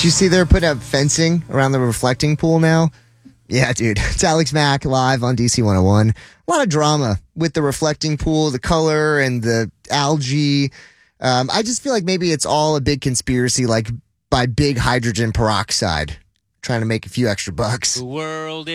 Did you see they're putting up fencing around the reflecting pool now? Yeah, dude. It's Alex Mack live on DC 101. A lot of drama with the reflecting pool, the color, and the algae. I just feel like maybe it's all a big conspiracy, like by big hydrogen peroxide, trying to make a few extra bucks. The world